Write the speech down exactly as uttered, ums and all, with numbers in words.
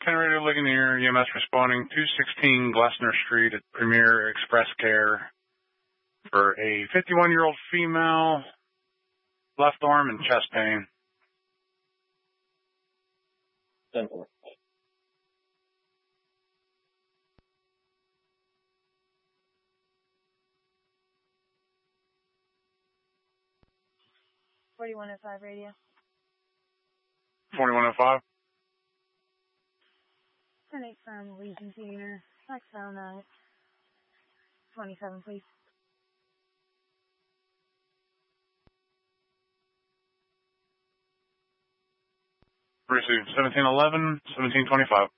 ten Radio Ligonier, E M S responding two sixteen Glessner Street at Premier Express Care for a fifty-one-year-old female, left arm and chest pain. ten four. forty-one oh five radio. forty-one oh five. ten eight from Legion Theater. Next sound out. twenty-seven, please. Received seventeen eleven, seventeen twenty-five.